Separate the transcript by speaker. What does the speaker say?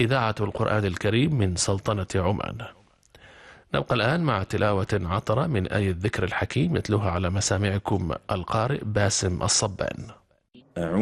Speaker 1: إذاعة القرآن الكريم من سلطنة عمان. نبقى الآن مع تلاوة عطرة من آية الذكر الحكيم يتلوها على مسامعكم القارئ باسم الصبان.